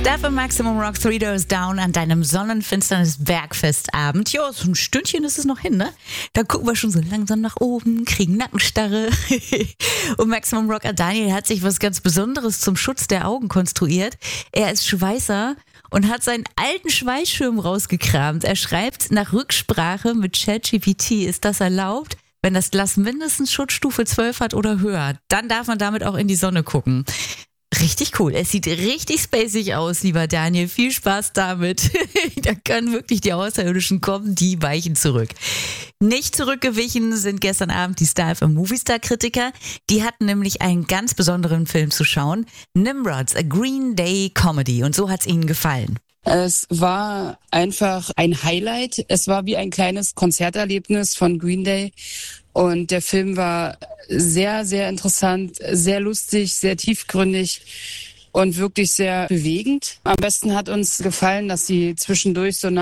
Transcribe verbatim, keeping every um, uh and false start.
Stefan Maximum Rock Three Doors Down an deinem sonnenfinsternis Bergfestabend. Jo, so ein Stündchen ist es noch hin, ne? Da gucken wir schon so langsam nach oben, kriegen Nackenstarre. Und Maximum Rocker Daniel hat sich was ganz Besonderes zum Schutz der Augen konstruiert. Er ist Schweißer und hat seinen alten Schweißschirm rausgekramt. Er schreibt, nach Rücksprache mit ChatGPT ist das erlaubt, wenn das Glas mindestens Schutzstufe zwölf hat oder höher. Dann darf man damit auch in die Sonne gucken. Richtig cool. Es sieht richtig spacig aus, lieber Daniel. Viel Spaß damit. Da können wirklich die Außerirdischen kommen, die weichen zurück. Nicht zurückgewichen sind gestern Abend die Star F M Movistar-Kritiker. Die hatten nämlich einen ganz besonderen Film zu schauen. Nimrods, a Green Day Comedy. Und so hat's ihnen gefallen. Es war einfach ein Highlight. Es war wie ein kleines Konzerterlebnis von Green Day. Und der Film war sehr, sehr interessant, sehr lustig, sehr tiefgründig und wirklich sehr bewegend. Am besten hat uns gefallen, dass sie zwischendurch so eine